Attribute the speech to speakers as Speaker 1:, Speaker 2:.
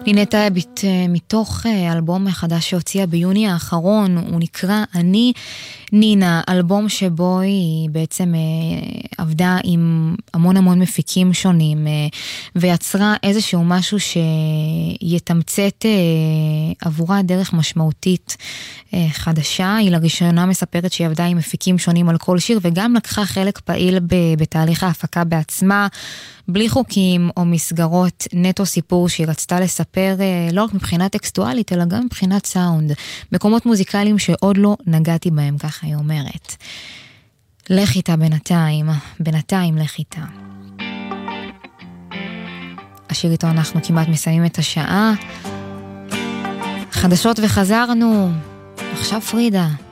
Speaker 1: הנה טייבית מתוך אלבום חדש שהוציאה ביוני האחרון, הוא נקרא אני נינה, אלבום שבו היא בעצם עבדה עם המון מפיקים שונים, ויצרה איזשהו משהו שיתמצת עבורה דרך משמעותית חדשה. היא לראשונה מספרת שהיא עבדה עם מפיקים שונים על כל שיר, וגם לקחה חלק פעיל בתהליך ההפקה בעצמה, בלי חוקים או מסגרות, נטו סיפור שהיא רצתה לספר לא רק מבחינה טקסטואלית, אלא גם מבחינת סאונד, מקומות מוזיקליים שעוד לא נגעתי בהם, ככה היא אומרת. לך איתה בינתיים לך איתה. השיר איתו אנחנו כמעט מסיימים את השעה. חדשות וחזרנו, עכשיו פרידה.